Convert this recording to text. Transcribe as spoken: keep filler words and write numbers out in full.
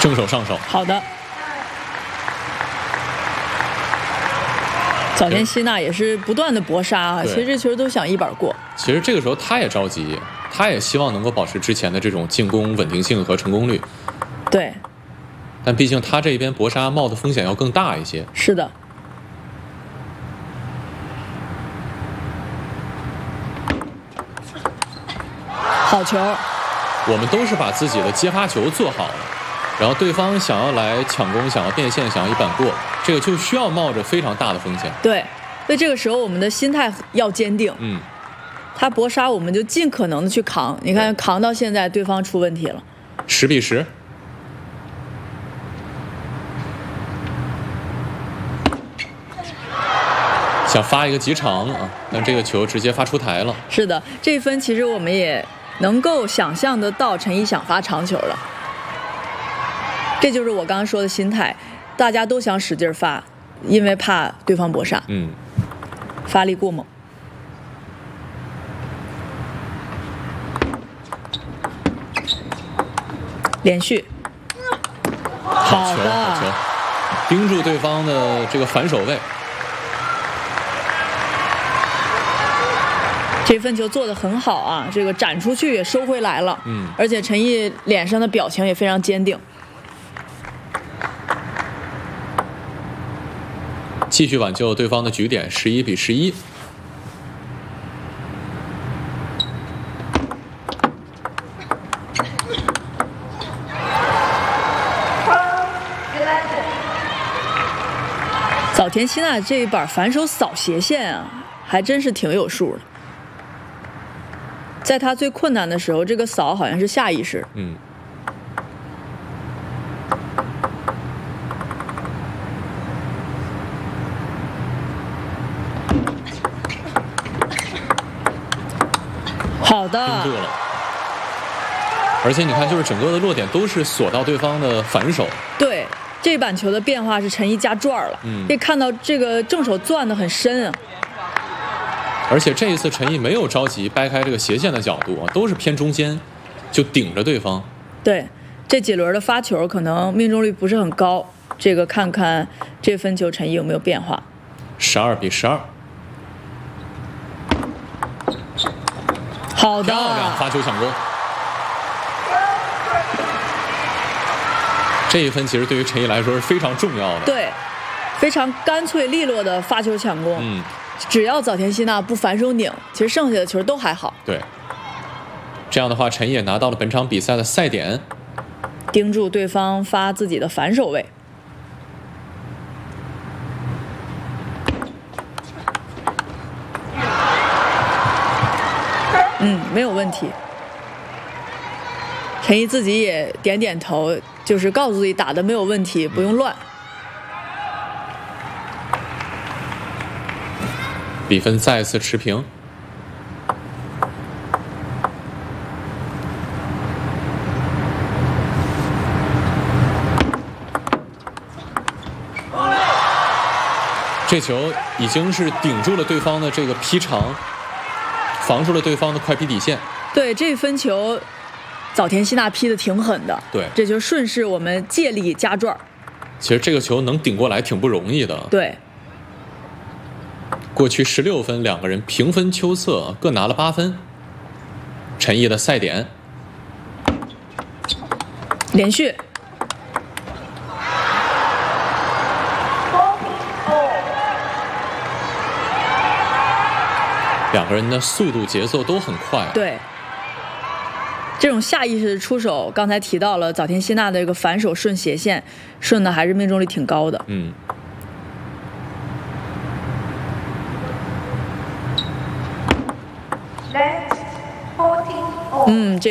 正手上手。 好的。早田希娜也是不断的搏杀啊，其实这球都想一板过。 其实这个时候他也着急，他也希望能够保持之前的这种进攻稳定性和成功率。 对。 但毕竟他这边搏杀冒的风险要更大一些。 是的。好球。 我们都是把自己的接发球做好了，然后对方想要来抢攻，想要变线，想要一板过，这个就需要冒着非常大的风险。 对，所以这个时候我们的心态要坚定。 嗯， 他搏杀，我们就尽可能的去扛。你看，扛到现在，对方出问题了。 十比十。想发一个急长啊，但这个球直接发出台了。 是的，这一分其实我们也能够想象得到陈怡想发长球了。这就是我刚刚说的心态，大家都想使劲发，因为怕对方搏杀。 嗯， 发力过猛。连续。 好球，好球，盯住对方的这个反手位。 这分球做得很好啊，这个展出去也收回来了。 嗯， 而且陈毅脸上的表情也非常坚定。 继续挽救对方的局点，十一比十一。 早田希娜这一板反手扫斜线啊，还真是挺有数的。在他最困难的时候，这个扫好像是下意识。 嗯。 好的。 盯住了。而且你看，就是整个的落点都是锁到对方的反手。 对，这板球的变化是陈怡加转了。 嗯。 可以看到这个正手攥得很深啊。 而且这一次陈毅没有着急掰开这个斜线的角度啊，都是偏中间，就顶着对方。 对，这几轮的发球可能命中率不是很高，这个看看这分球陈毅有没有变化。 十二比十二。 好的， 漂亮发球抢攻。这一分其实对于陈毅来说是非常重要的。 对，非常干脆利落的发球抢攻。 嗯。 只要早田希娜不反手拧，其实剩下的球都还好。 对，这样的话，陈毅也拿到了本场比赛的赛点， 盯住对方发自己的反手位。嗯，没有问题。陈毅自己也点点头，就是告诉自己打的没有问题，不用乱。 比分再次持平。这球已经是顶住了对方的这个劈长，防住了对方的快劈底线。 对，这分球早田希娜劈的挺狠的。 对， 这就顺势我们借力加转。 其实这个球能顶过来挺不容易的。 对。 过去十六分，两个人平分秋色，各拿了八分。陈毅的赛点， 连续。 两个人的速度节奏都很快。 对，这种下意识的出手，刚才提到了早田希娜的这个反手顺斜线，顺的还是命中率挺高的。 嗯。 嗯，这。